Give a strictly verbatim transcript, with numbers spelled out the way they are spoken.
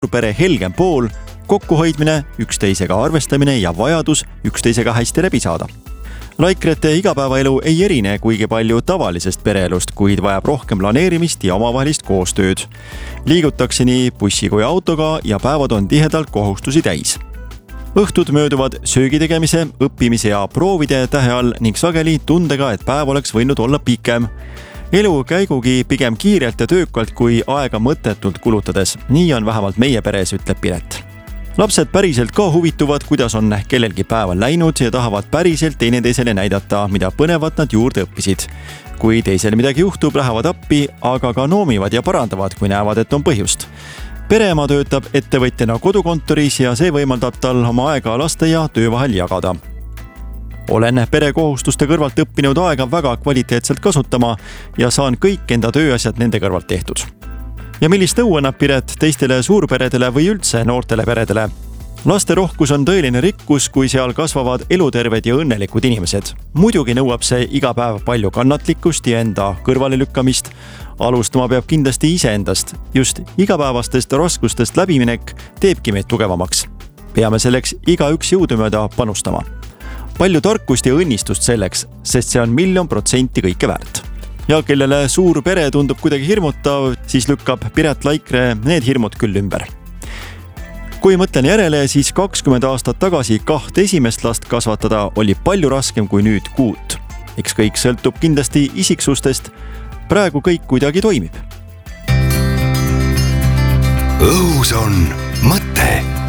pere helgem pool, kokkuhoidmine, üksteisega arvestamine ja vajadus üksteisega hästi läbi saada. Laikrete igapäevaelu ei erine kuigi palju tavalisest pereelust, kuid vajab rohkem planeerimist ja omavahelist koostööd. Liigutakse nii bussi kui autoga ja päevad on tihedalt kohustusi täis. Õhtud mööduvad söögitegemise, õppimise ja proovide tähe all ning sageli tundega, et päev oleks võinud olla pikem. Elu käigugi pigem kiirelt ja töökalt kui aega mõttetult kulutades. Nii on vähemalt meie peres, ütleb Piret. Lapsed päriselt ka huvituvad, kuidas on kellelgi päeval läinud ja tahavad päriselt teineteisele näidata, mida põnevat nad juurde õppisid. Kui teisel midagi juhtub, lähevad appi, aga ka noomivad ja parandavad, kui näevad, et on põhjust. Pereema töötab ettevõtjana kodukontoris ja see võimaldab tal oma aega laste ja töö vahel jagada. Olen perekohustuste kõrvalt õppinud aega väga kvaliteetselt kasutama ja saan kõik enda tööasjad nende kõrvalt tehtud. Ja millist nõu annab Piret teistele suurperedele või üldse noortele peredele? Laste rohkus on tõeline rikkus, kui seal kasvavad eluterved ja õnnelikud inimesed. Muidugi nõuab see iga päev palju kannatlikkust ja enda kõrvale lükkamist. Alustama peab kindlasti iseendast. Just igapäevastest raskustest läbiminek teebki meid tugevamaks. Peame selleks igaüks jõudumööda panustama. Palju tarkust ja õnnistust selleks, sest see on miljon protsenti kõike väärt. Ja kellele suur pere tundub kuidagi hirmutav, siis lükkab Piret Laikre need hirmud küll ümber. Kui mõtlen järele, siis kakskümmend aastat tagasi kaht esimest last kasvatada oli palju raskem kui nüüd kuut. Eks kõik sõltub kindlasti isiksustest. Praegu kõik kuidagi toimib. Õhus on mõte.